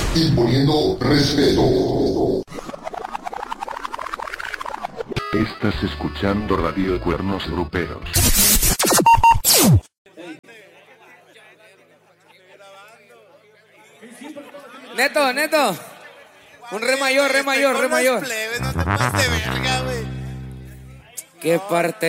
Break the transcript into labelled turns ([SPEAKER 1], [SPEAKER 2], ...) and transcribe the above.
[SPEAKER 1] imponiendo respeto.
[SPEAKER 2] Estás escuchando Radio Cuernos Gruperos.
[SPEAKER 3] Neto. Un re mayor.
[SPEAKER 4] No te pases de verga, güey.
[SPEAKER 3] ¿Qué parte?